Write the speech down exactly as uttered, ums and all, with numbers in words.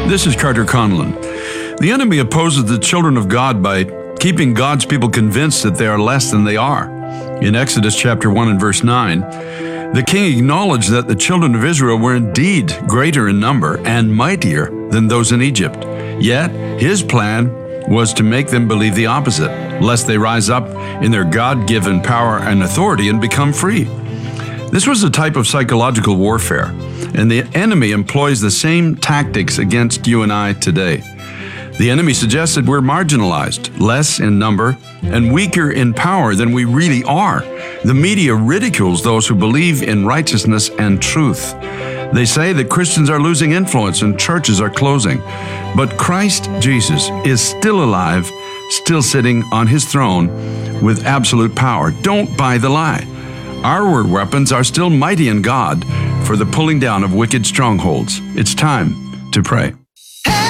This is Carter Conlon. The enemy opposes the children of God by keeping God's people convinced that they are less than they are. In Exodus chapter one and verse nine, the king acknowledged that the children of Israel were indeed greater in number and mightier than those in Egypt. Yet, his plan was to make them believe the opposite, lest they rise up in their God-given power and authority and become free. This was a type of psychological warfare, and the enemy employs the same tactics against you and I today. The enemy suggests that we're marginalized, less in number, and weaker in power than we really are. The media ridicules those who believe in righteousness and truth. They say that Christians are losing influence and churches are closing. But Christ Jesus is still alive, still sitting on his throne with absolute power. Don't buy the lie. Our weapons are still mighty in God for the pulling down of wicked strongholds. It's time to pray.